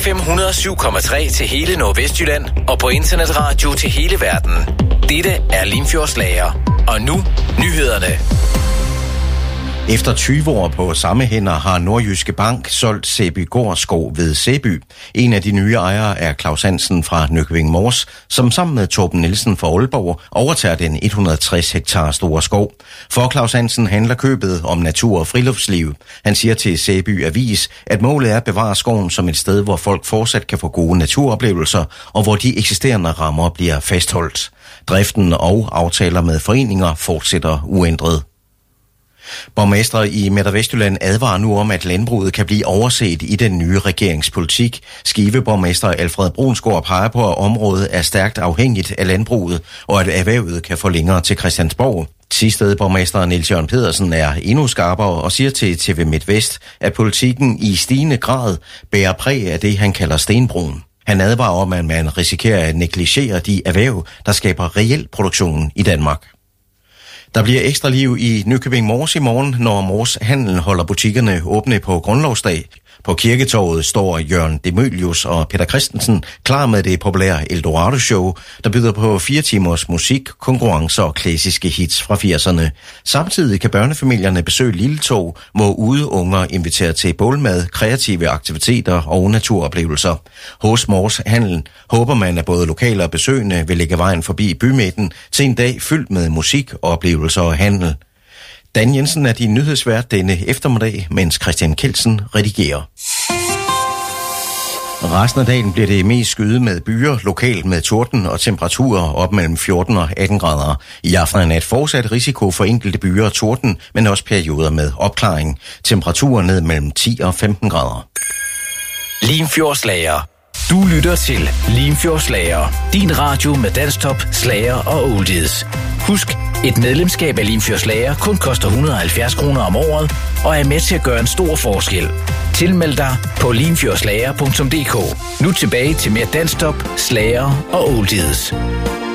FM 107,3 til hele Nordvestjylland og på internetradio til hele verden. Dette er Limfjords Lager. Og nu nyhederne. Efter 20 år på samme hænder har Nordjyske Bank solgt Sæby Gårdskov ved Sæby. En af de nye ejere er Claus Hansen fra Nykøbing Mors, som sammen med Torben Nielsen fra Aalborg overtager den 160 hektar store skov. For Claus Hansen handler købet om natur og friluftsliv. Han siger til Sæby Avis, at målet er at bevare skoven som et sted, hvor folk fortsat kan få gode naturoplevelser, og hvor de eksisterende rammer bliver fastholdt. Driften og aftaler med foreninger fortsætter uændret. Borgmestre i Midt- og Vestjylland advarer nu om, at landbruget kan blive overset i den nye regeringspolitik. Skive-borgmester Alfred Brunsgaard peger på, at området er stærkt afhængigt af landbruget, og at erhvervet kan få længere til Christiansborg. Borgmester Niels Jørgen Pedersen er endnu skarpere og siger til TV MidtVest, at politikken i stigende grad bærer præg af det, han kalder stenbroen. Han advarer om, at man risikerer at negligere de erhverv, der skaber reel produktion i Danmark. Der bliver ekstra liv i Nykøbing Mors i morgen, når Mors Handel holder butikkerne åbne på Grundlovsdag. På Kirketorvet står Jørgen Demølius og Peter Christensen klar med det populære Eldorado-show, der byder på 4 timers musik, konkurrencer og klassiske hits fra 80'erne. Samtidig kan børnefamilierne besøge Lille Tog, hvor udeunger inviterer til bålmad, kreative aktiviteter og naturoplevelser. Hos Mors Handel håber man, at både lokale og besøgende vil lægge vejen forbi bymidten til en dag fyldt med musik, oplevelser og handel. Dan Jensen er din nyhedsvært denne eftermiddag, mens Christian Kelsen redigerer. Resten af dagen bliver det mest skyet med byer, lokalt med torden og temperaturer op mellem 14 og 18 grader. I aften er nat fortsat risiko for enkelte byer og torden, men også perioder med opklaring. Temperaturer ned mellem 10 og 15 grader. Limfjords Lager. Du lytter til Limfjords Lager. Din radio med dansktop, slager og oldies. Husk, et medlemskab af Limfjords Lager kun koster 170 kroner om året og er med til at gøre en stor forskel. Tilmeld dig på limfjordslager.dk. Nu tilbage til mere dansktop, slager og oldies.